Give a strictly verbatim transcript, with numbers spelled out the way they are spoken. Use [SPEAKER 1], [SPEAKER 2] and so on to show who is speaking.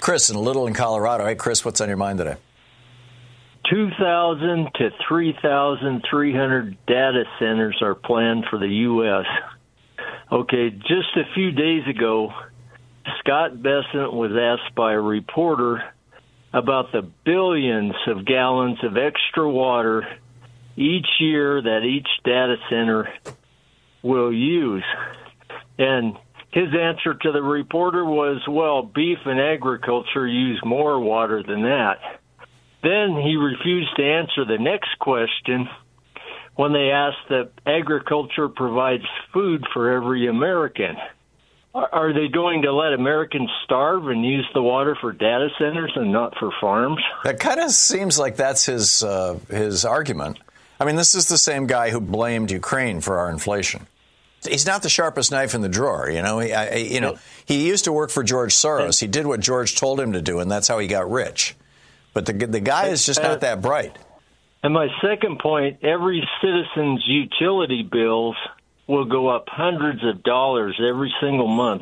[SPEAKER 1] Chris in Little in Colorado. Hey, Chris, what's on your mind today?
[SPEAKER 2] two thousand to three thousand three hundred data centers are planned for the U S Okay, just a few days ago, Scott Bessent was asked by a reporter about the billions of gallons of extra water each year that each data center will use. And his answer to the reporter was, well, beef and agriculture use more water than that. Then he refused to answer the next question when they asked that agriculture provides food for every American. Are they going to let Americans starve and use the water for data centers and not for farms?
[SPEAKER 1] That kind of seems like that's his uh, his argument. I mean, this is the same guy who blamed Ukraine for our inflation. He's not the sharpest knife in the drawer, you know. He, I, you know, he used to work for George Soros. He did what George told him to do, and that's how he got rich. But the the guy is just not that bright.
[SPEAKER 2] And my second point, every citizen's utility bills will go up hundreds of dollars every single month